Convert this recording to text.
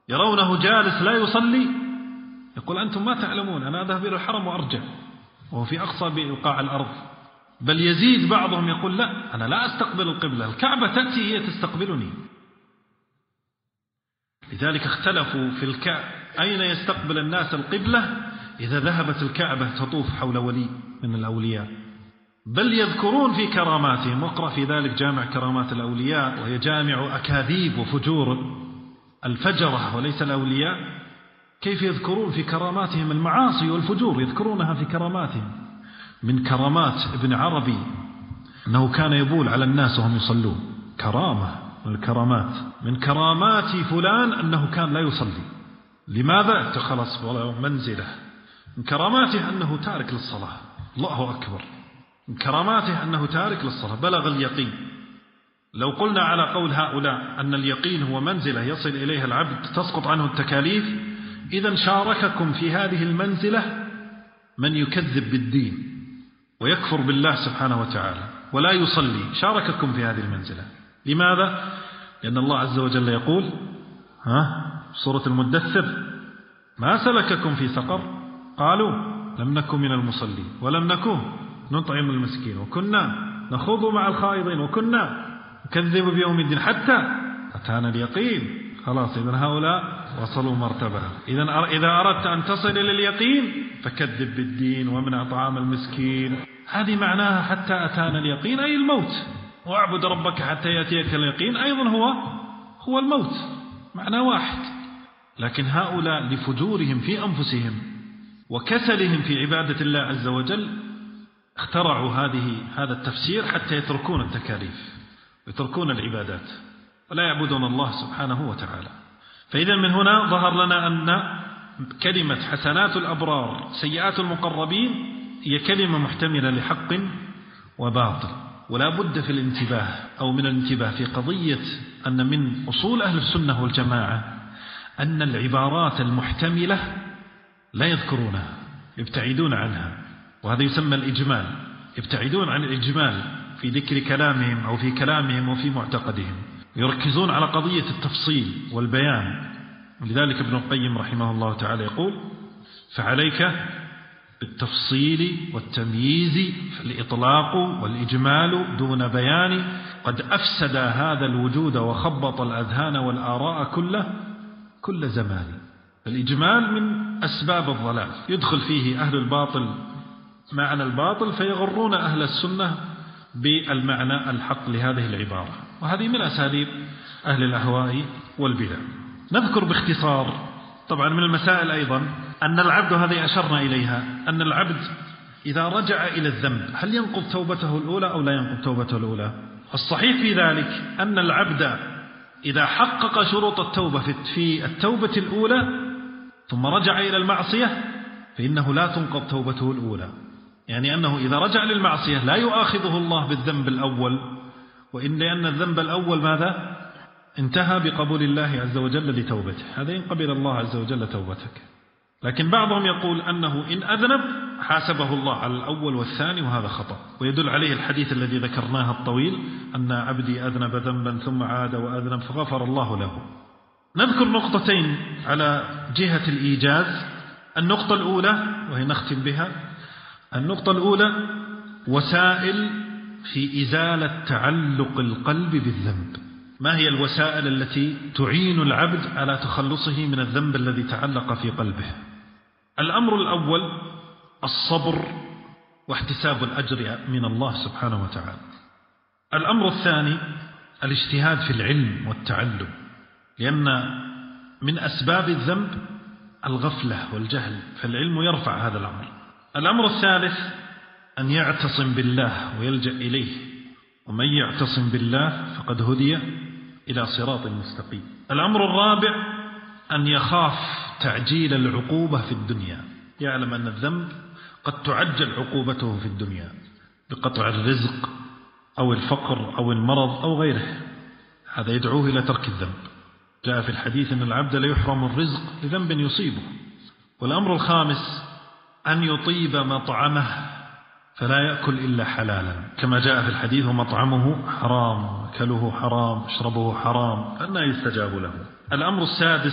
يرونه جالس لا يصلي، يقول أنتم ما تعلمون، أنا أذهب إلى الحرم وأرجع وهو في أقصى بقاع الأرض. بل يزيد بعضهم يقول لا، أنا لا أستقبل القبلة، الكعبة تأتي هي تستقبلني. لذلك اختلفوا في أين يستقبل الناس القبلة إذا ذهبت الكعبة تطوف حول ولي من الأولياء. بل يذكرون في كراماتهم، واقرأ في ذلك جامع كرامات الأولياء، وهي جامع أكاذيب وفجور الفجرة وليس الأولياء، كيف يذكرون في كراماتهم المعاصي والفجور، يذكرونها في كراماتهم. من كرامات ابن عربي أنه كان يبول على الناس وهم يصلون، كرامة من الكرامات. من كرامات فلان أنه كان لا يصلي، لماذا؟ خلاص منزله. من كراماته أنه تارك للصلاة، الله أكبر. من كراماته أنه تارك للصلاة، بلغ اليقين. لو قلنا على قول هؤلاء أن اليقين هو منزلة يصل إليها العبد تسقط عنه التكاليف، إذن شارككم في هذه المنزلة من يكذب بالدين ويكفر بالله سبحانه وتعالى ولا يصلي، شارككم في هذه المنزلة. لماذا؟ لأن الله عز وجل يقول سورة المدثر: ما سلككم في سقر؟ قالوا لم نكن من المصلين ولم نكن نطعم المسكين وكنا نخوض مع الخائضين وكنا نكذب بيوم الدين حتى أتانا اليقين. خلاص، إذن هؤلاء وصلوا مرتبة. إذا أردت أن تصل إلى اليقين فكذب بالدين ومنع طعام المسكين. هذه معناها حتى أتانا اليقين أي الموت، واعبد ربك حتى يأتيك اليقين أيضا هو الموت، معنى واحد. لكن هؤلاء لفجورهم في أنفسهم وكسلهم في عبادة الله عز وجل اخترعوا هذا التفسير حتى يتركون التكاليف ويتركون العبادات ولا يعبدون الله سبحانه وتعالى. فإذا من هنا ظهر لنا أن كلمة حسنات الأبرار سيئات المقربين هي كلمة محتملة لحق وباطل، ولا بد في الانتباه أو من الانتباه في قضية أن من أصول أهل السنة والجماعة أن العبارات المحتملة لا يذكرونها، يبتعدون عنها، وهذا يسمى الإجمال. يبتعدون عن الإجمال في ذكر كلامهم أو في كلامهم وفي معتقدهم، يركزون على قضية التفصيل والبيان. ولذلك ابن القيم رحمه الله تعالى يقول: فعليك بالتفصيل والتمييز، فالإطلاق والإجمال دون بيان قد أفسد هذا الوجود وخبط الأذهان والآراء كل زمان. الإجمال من أسباب الضلال، يدخل فيه أهل الباطل معنى الباطل فيغرون أهل السنة بالمعنى الحق لهذه العبارة، وهذه من أساليب أهل الأهواء والبدع. نذكر باختصار طبعا من المسائل أيضا أن العبد، هذه أشرنا إليها، أن العبد إذا رجع إلى الذنب هل ينقض توبته الأولى أو لا ينقض توبته الأولى؟ الصحيح في ذلك أن العبد إذا حقق شروط التوبة في التوبة الأولى ثم رجع إلى المعصية فإنه لا تنقض توبته الأولى، يعني أنه إذا رجع للمعصية لا يؤاخذه الله بالذنب الأول، لأن الذنب الأول ماذا؟ انتهى بقبول الله عز وجل لتوبته، هذا إن قبل الله عز وجل توبتك. لكن بعضهم يقول أنه إن أذنب حاسبه الله على الأول والثاني، وهذا خطأ، ويدل عليه الحديث الذي ذكرناه الطويل أن عبدي أذنب ذنبا ثم عاد وأذنب فغفر الله له. نذكر نقطتين على جهة الإيجاز. النقطة الأولى وهي نختم بها، النقطة الأولى وسائل في إزالة تعلق القلب بالذنب. ما هي الوسائل التي تعين العبد على تخلصه من الذنب الذي تعلق في قلبه؟ الأمر الأول الصبر واحتساب الأجر من الله سبحانه وتعالى. الأمر الثاني الاجتهاد في العلم والتعلم، لأن من أسباب الذنب الغفلة والجهل، فالعلم يرفع هذا الأمر. الأمر الثالث أن يعتصم بالله ويلجأ إليه، ومن يعتصم بالله فقد هدي إلى صراط مستقيم. الأمر الرابع أن يخاف تعجيل العقوبة في الدنيا، يعلم أن الذنب قد تعجل عقوبته في الدنيا بقطع الرزق أو الفقر أو المرض أو غيره، هذا يدعوه إلى ترك الذنب. جاء في الحديث أن العبد لا يحرم الرزق لذنب يصيبه. والأمر الخامس أن يطيب مطعمه فلا يأكل إلا حلالا، كما جاء في الحديث: ومطعمه حرام، أكله حرام، اشربه حرام، فأنى يستجاب له. الأمر السادس